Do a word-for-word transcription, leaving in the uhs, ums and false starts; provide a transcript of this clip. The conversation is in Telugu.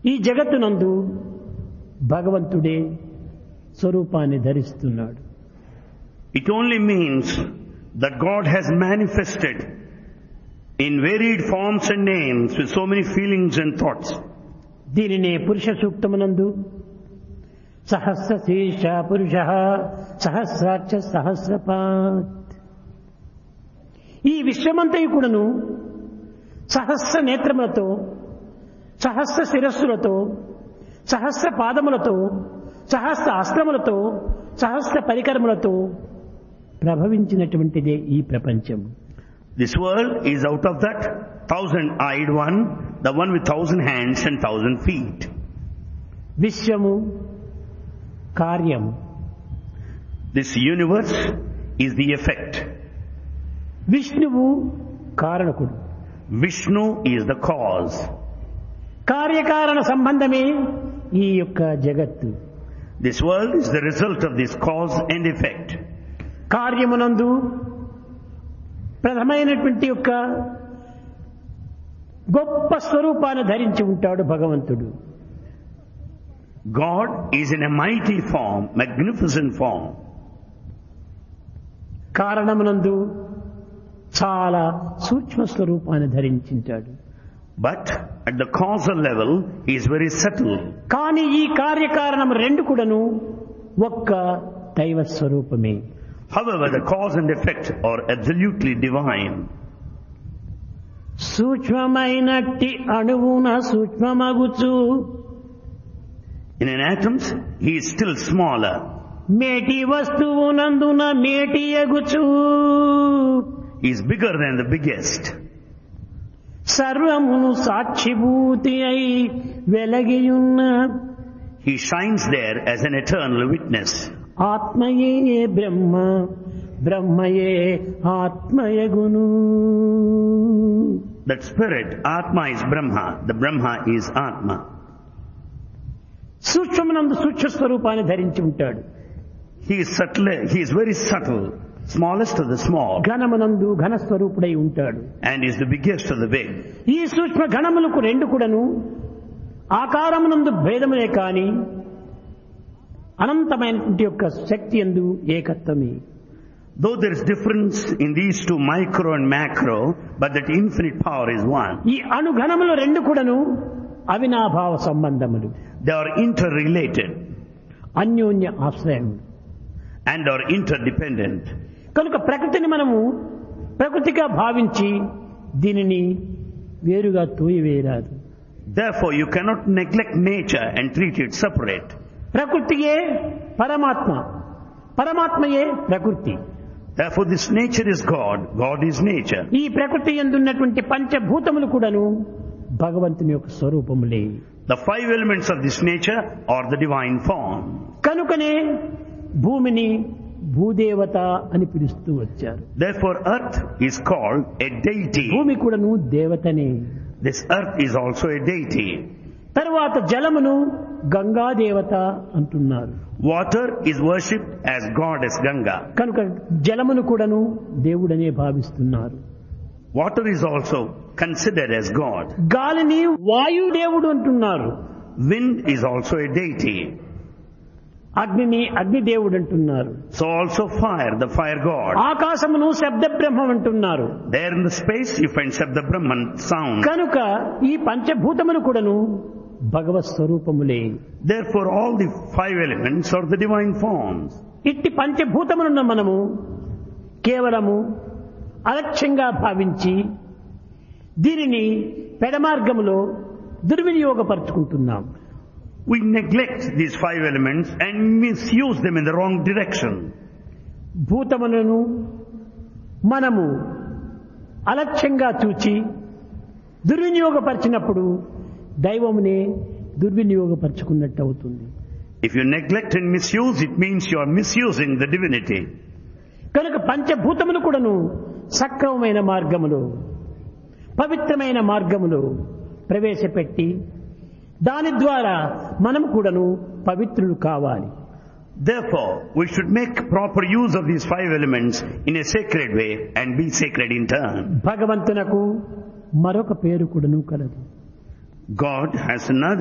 ఈ జగత్తునందు భగవంతుడే స్వరూపాన్ని ధరిస్తున్నాడు. It only means that God has manifested in varied forms and names with so many feelings and thoughts. దీనినే పురుష సూక్తమునందు సహస్ర శీర్ష పురుష సహస్రాక్ష సహస్రపాత్, ఈ విశ్వమంతయు కూడాను సహస్ర నేత్రములతో, సహస్ర శిరస్సులతో, సహస్ర పాదములతో, సహస్ర అస్త్రములతో, సహస్ర పరికరములతో ప్రభవించినటువంటిదే ఈ ప్రపంచం. This world is out of that thousand-eyed one, the one with thousand hands and thousand feet. విశ్వము కార్యం. This universe is the effect. విష్ణువు కారణకుడు. Vishnu is the cause. కార్యకారణ సంబంధమే ఈ యొక్క జగత్తు. This world is the result of this cause and effect. కార్యమునందు ప్రథమైనటువంటి యొక్క గొప్ప స్వరూపాన్ని ధరించి ఉంటాడు భగవంతుడు. God is in a mighty form, magnificent form. కారణమునందు చాలా సూక్ష్మ స్వరూపాన్ని ధరించింటాడు. But at the causal level, he is very subtle. కానీ ఈ కార్యకారణం రెండు కూడాను ఒక్క దైవ స్వరూపమే. However, the cause and effect are absolutely divine. సూక్ష్మమైనట్టి అణువున సూక్ష్మమగుచు, In an atom, he is still smaller. మేటి వస్తువునందున మేటి ఎగుచు, He is bigger than the biggest. సర్వమును సాక్షిభూతి అయి వెలగియున్న, He shines there as an eternal witness. ఆత్మయే బ్రహ్మ, బ్రహ్మయే ఆత్మయగును. That spirit, Atma is Brahma, the Brahma is Atma. సూక్ష్మమునందు సూక్ష్మ స్వరూపాన్ని ధరించి ఉంటాడు. He is subtle, he is very subtle, smallest of the small, ఘనమునందు ఘన స్వరూపుడై ఉంటాడు. and is the biggest of the big. ఈ సూక్ష్మ ఘనములకు రెండు కూడాను ఆకారమునందు భేదములే కాని అనంతమైనటువంటి యొక్క శక్తి యందు ఏకత్వమే. Though there is difference in these two, micro and macro, but that infinite power is one. ఈ అణుఘనములు రెండు కూడాను అవినాభావ సంబంధములు, They are interrelated అన్యోన్య ఆశ్రయములు and are interdependent. కనుక ప్రకృతిని మనము ప్రకృతిగా భావించి దీనిని వేరుగా తోయివేయరాదు. Therefore, you cannot neglect nature and treat it separate. ప్రకృతియే పరమాత్మ, పరమాత్మయే ప్రకృతి. Therefore, this nature is God, God is nature. ఈ ప్రకృతి యందున్నటువంటి పంచభూతములు కూడాను భగవంతుని యొక్క స్వరూపములే. The five elements of this nature are the divine form. కనుకనే భూమిని భూదేవత అని పిలుస్తూ వచ్చారు. Therefore, earth is called a deity. భూమి కూడాను దేవతనే. This earth is also a deity. తరువాత జలమును గంగాదేవత అంటున్నారు. Water is worshipped as goddess Ganga. కనుక జలమును కూడాను దేవుడనే భావిస్తున్నారు. Water is also considered as God. గాలిని వాయుదేవుడు అంటున్నారు. Wind is also a deity. అగ్నిని అగ్నిదేవుడు అంటున్నారు. So also fire, the fire god. ఆకాశమును శబ్ద బ్రహ్మం అంటున్నారు. There in the space you find Shabda Brahman sound. కనుక ఈ పంచభూతములు కూడాను భగవత్ స్వరూపములే. Therefore all the five elements are the divine forms. ఇట్టి పంచభూతములను మనము కేవలము అలక్ష్యంగా భావించి దీనిని పెడమార్గములో దుర్వినియోగపరుచుకుంటున్నాం. We neglect these five elements and misuse them in the wrong direction. భూతములను మనము అలక్ష్యంగా చూచి దుర్వినియోగపరిచినప్పుడు దైవమునే దుర్వినియోగపరుచుకున్నట్టు అవుతుంది. If you neglect and misuse, it means you are misusing the divinity. కనుక పంచభూతములు కూడాను సక్రమమైన మార్గములో, పవిత్రమైన మార్గములో ప్రవేశపెట్టి దాని ద్వారా మనం కూడాను పవిత్రులు కావాలి. Therefore, we should make proper use of these five elements in a sacred way and be sacred in turn. భగవంతునకు మరొక పేరు కూడాను కలదు. God has another